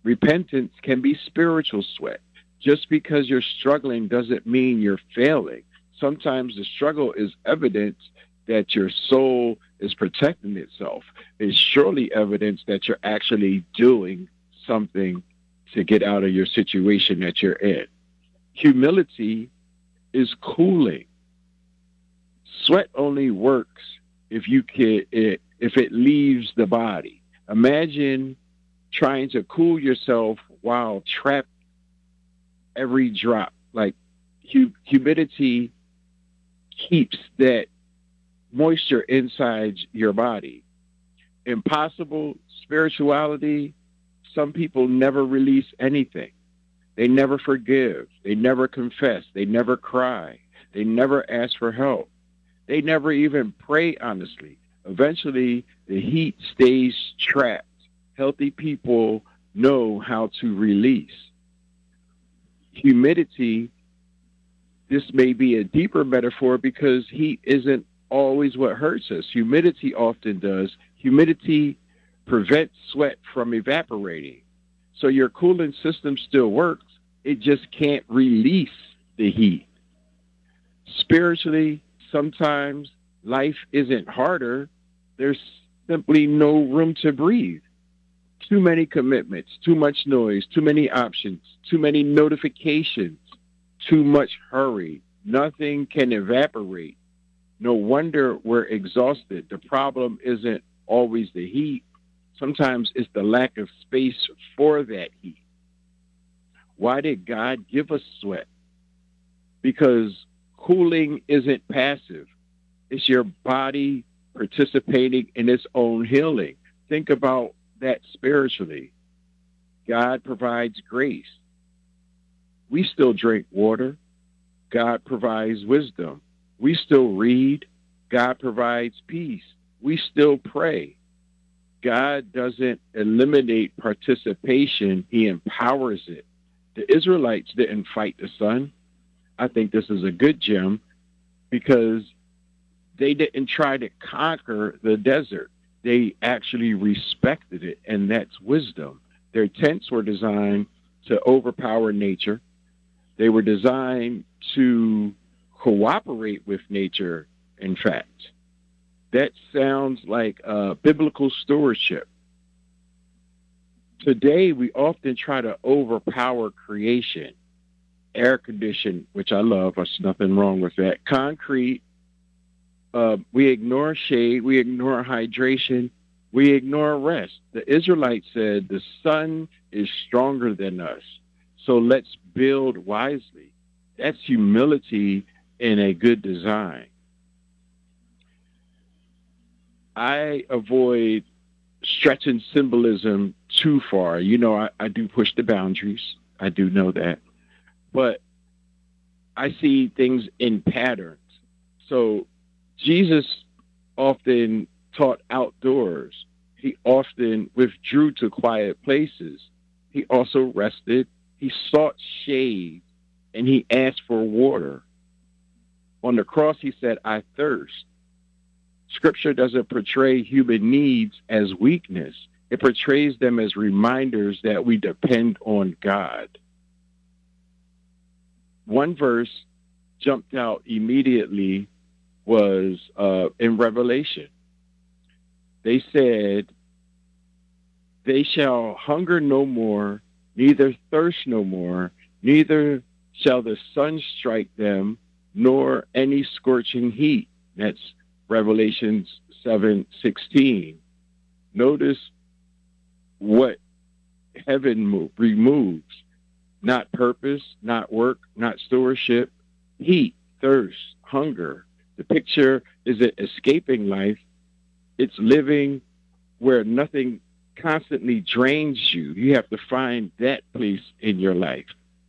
Repentance can be spiritual sweat. Just because you're struggling doesn't mean you're failing. Sometimes the struggle is evidence that your soul is protecting itself. It's surely evidence that you're actually doing something to get out of your situation that you're in. Humility is cooling. Sweat only works if it leaves the body. Imagine trying to cool yourself while trapped every drop. Like humidity keeps that moisture inside your body. Impossible spirituality, some people never release anything. They never forgive. They never confess. They never cry. They never ask for help. They never even pray honestly. Eventually, the heat stays trapped. Healthy people know how to release. Humidity, this may be a deeper metaphor because heat isn't always what hurts us. Humidity often does. Humidity prevents sweat from evaporating. So your cooling system still works. It just can't release the heat. Spiritually, sometimes life isn't harder. There's simply no room to breathe. Too many commitments, too much noise, too many options, too many notifications, too much hurry. Nothing can evaporate. No wonder we're exhausted. The problem isn't always the heat. Sometimes it's the lack of space for that heat. Why did God give us sweat? Because cooling isn't passive. It's your body participating in its own healing. Think about that spiritually. God provides grace. We still drink water. God provides wisdom. We still read. God provides peace. We still pray. God doesn't eliminate participation. He empowers it. The Israelites didn't fight the sun. I think this is a good gem because they didn't try to conquer the desert. They actually respected it, and that's wisdom. Their tents were designed to overpower nature. They were designed to cooperate with nature, in fact. That sounds like biblical stewardship. Today, we often try to overpower creation. Air condition, which I love, there's nothing wrong with that. Concrete, we ignore shade, we ignore hydration, we ignore rest. The Israelites said the sun is stronger than us, so let's build wisely. That's humility in a good design. I avoid stretching symbolism too far. You know, I do push the boundaries. I do know that. But I see things in patterns. So Jesus often taught outdoors. He often withdrew to quiet places. He also rested. He sought shade, and he asked for water. On the cross, he said, I thirst. Scripture doesn't portray human needs as weakness. It portrays them as reminders that we depend on God. One verse jumped out immediately was in Revelation. They said, they shall hunger no more, neither thirst no more, neither shall the sun strike them, nor any scorching heat. That's Revelation 7:16. Notice what heaven removes. Not purpose, not work, not stewardship, heat, thirst, hunger. The picture isn't escaping life. It's living where nothing constantly drains you. You have to find that place in your life.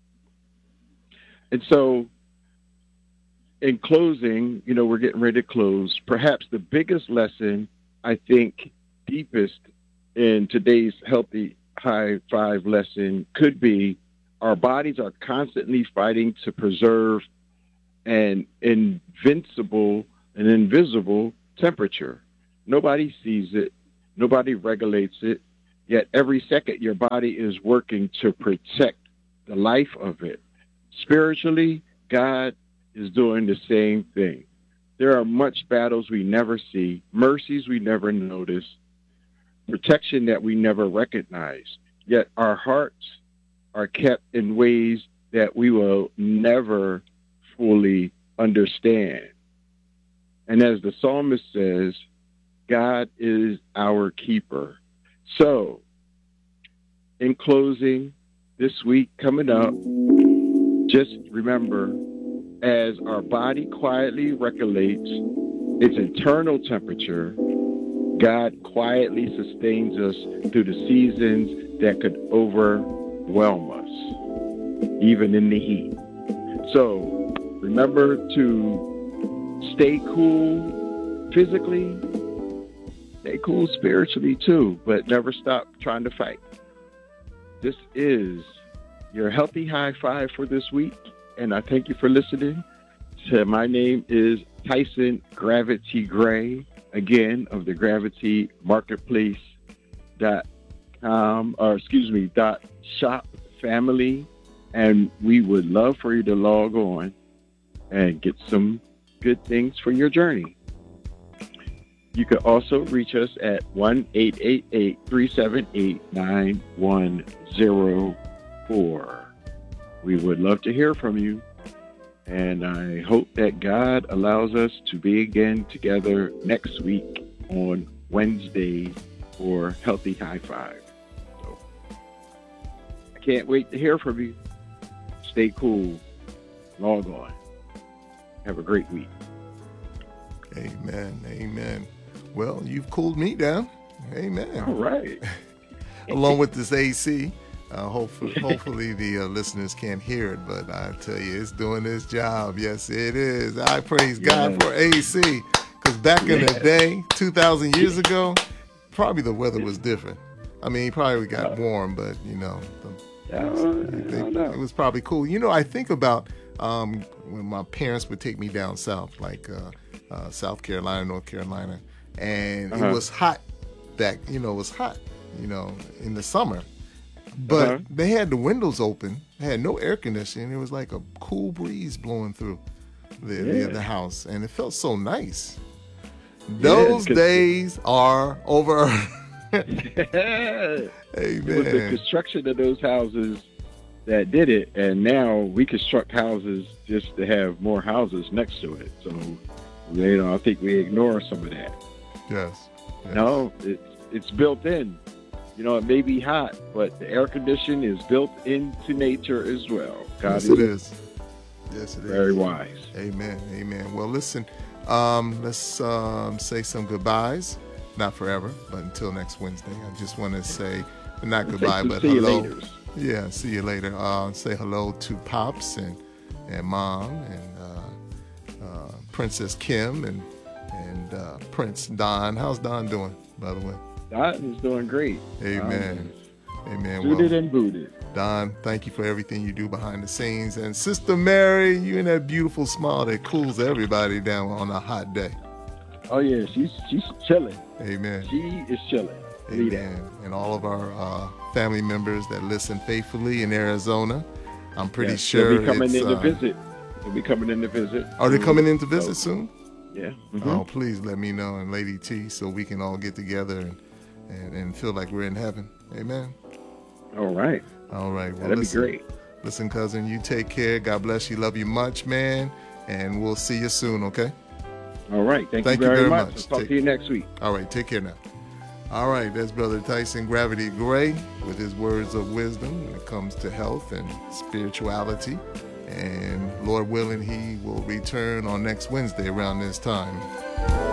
And so, in closing, you know, we're getting ready to close. Perhaps the biggest lesson, I think, deepest in today's Healthy High Five lesson could be our bodies are constantly fighting to preserve an invisible temperature. Nobody sees it. Nobody regulates it. Yet every second your body is working to protect the life of it. Spiritually, God is doing the same thing. There are much battles we never see, mercies we never notice, protection that we never recognize. Yet our hearts are kept in ways that we will never fully understand. And as the psalmist says, God is our keeper. So, in closing, this week coming up, just remember, as our body quietly regulates its internal temperature, God quietly sustains us through the seasons that could overwhelm us, even in the heat. So remember to stay cool physically, stay cool spiritually too, but never stop trying to fight. This is your healthy high five for this week, and I thank you for listening. My name is Tyson Gravity Gray, again, of the Gravity Marketplace.com, .shop family, and we would love for you to log on and get some good things for your journey. You can also reach us at 1-888-378-9104. We would love to hear from you. And I hope that God allows us to be again together next week on Wednesday for Healthy High Five. So I can't wait to hear from you. Stay cool. Log on. Have a great week. Amen. Amen. Well, you've cooled me down. Amen. All right. Along with this AC. Hopefully the listeners can't hear it, but I tell you, it's doing its job. Yes, it is. I praise God for AC, because back in the day, 2,000 years ago, probably the weather was different. I mean, it probably got warm, but, it was probably cool. I think about when my parents would take me down south, like South Carolina, North Carolina, and it was hot it was hot, in the summer. But they had the windows open. They had no air conditioning. It was like a cool breeze blowing through the house. And it felt so nice. Those days are over. Amen. It was the construction of those houses that did it. And now we construct houses just to have more houses next to it. So, I think we ignore some of that. Yes. No, it's built in. It may be hot, but the air conditioning is built into nature as well. God Yes, it is. Very wise. Amen. Amen. Well, listen, let's say some goodbyes. Not forever, but until next Wednesday. I just want to say, not goodbye, but hello. You later. Yeah, see you later. Say hello to Pops and Mom and Princess Kim and Prince Don. How's Don doing, by the way? Don is doing great. Amen. Amen. Suited and booted. Don, thank you for everything you do behind the scenes. And Sister Mary, you and that beautiful smile that cools everybody down on a hot day. Oh, yeah, she's chilling. Amen. She is chilling. Amen. And all of our family members that listen faithfully in Arizona, I'm pretty sure they'll be coming in to visit. They'll be coming in to visit. Are they coming in to visit soon? Yeah. Mm-hmm. Oh, please let me know, and Lady T, so we can all get together and feel like we're in heaven. Amen. All right. Well, that'd be great. Listen, cousin, you take care. God bless you. Love you much, man. And we'll see you soon, okay? All right. Thank you very much. I'll talk to you next week. All right. Take care now. All right. That's Brother Tyson Gravity Gray with his words of wisdom when it comes to health and spirituality. And Lord willing, he will return on next Wednesday around this time.